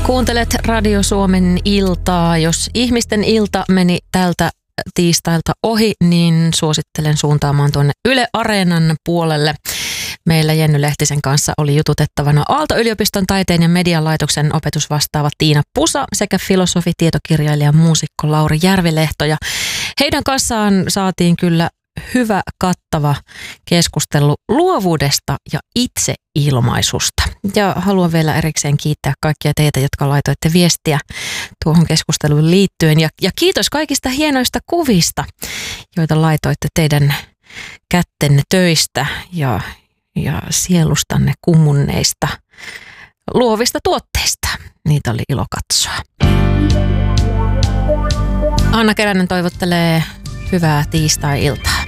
Kuuntelet Radio Suomen iltaa. Jos ihmisten ilta meni tältä tiistailta ohi, niin suosittelen suuntaamaan tuonne Yle Areenan puolelle. Meillä Jenny Lehtisen kanssa oli jututettavana Aalto-yliopiston taiteen ja median laitoksen opetusvastaava Tiina Pusa sekä filosofi, tietokirjailija, muusikko Lauri Järvilehto. Ja heidän kanssaan saatiin kyllä hyvä, kattava keskustelu luovuudesta ja itseilmaisusta. Ja haluan vielä erikseen kiittää kaikkia teitä, jotka laitoitte viestiä tuohon keskusteluun liittyen. Ja kiitos kaikista hienoista kuvista, joita laitoitte teidän kättenne töistä ja sielustanne kummunneista luovista tuotteista. Niitä oli ilo katsoa. Anna Keränen toivottelee hyvää tiistai-iltaa.